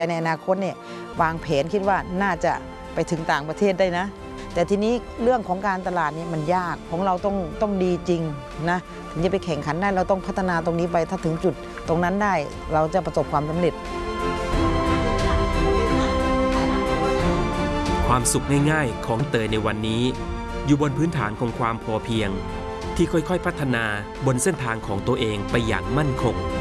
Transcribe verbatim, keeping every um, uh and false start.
ในอนาคตเนี่ยวางแผนคิดว่าน่าจะไปถึงต่างประเทศได้นะแต่ทีนี้เรื่องของการตลาดนี่มันยากของเราต้องต้องดีจริงนะถึงจะไปแข่งขันได้เราต้องพัฒนาตรงนี้ไปถ้าถึงจุดตรงนั้นได้เราจะประสบความสำเร็จความสุขง่ายๆของเตยในวันนี้อยู่บนพื้นฐานของความพอเพียงที่ค่อยๆพัฒนาบนเส้นทางของตัวเองไปอย่างมั่นคง